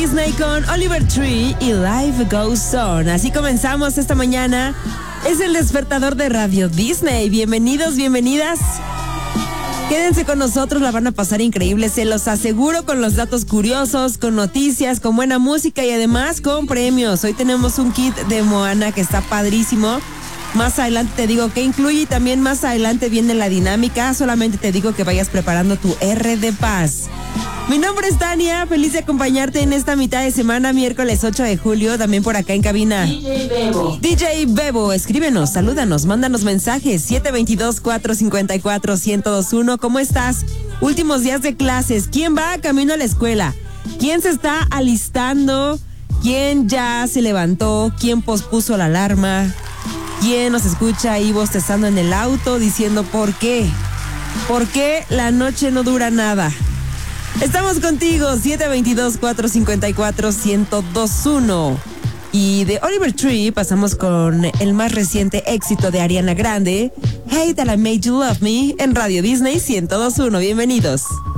Disney con Oliver Tree y Life Goes On. Así comenzamos esta mañana. Es el despertador de Radio Disney. Bienvenidos, bienvenidas. Quédense con nosotros, la van a pasar increíble, se los aseguro, con los datos curiosos, con noticias, con buena música y además con premios. Hoy tenemos un kit de Moana que está padrísimo. Más adelante te digo qué incluye y también más adelante viene la dinámica. Solamente te digo que vayas preparando tu R de paz. Mi nombre es Tania, feliz de acompañarte en esta mitad de semana, miércoles 8 de julio, también por acá en cabina. DJ Bebo, escríbenos, salúdanos, mándanos mensajes, 722-454-1021. ¿Cómo estás? Últimos días de clases, ¿quién va camino a la escuela? ¿Quién se está alistando? ¿Quién ya se levantó? ¿Quién pospuso la alarma? ¿Quién nos escucha ahí bostezando en el auto diciendo por qué? ¿Por qué la noche no dura nada? Estamos contigo, 722-454-1021. Y de Oliver Tree pasamos con el más reciente éxito de Ariana Grande, Hey That I Made You Love Me, en Radio Disney 1021. Bienvenidos.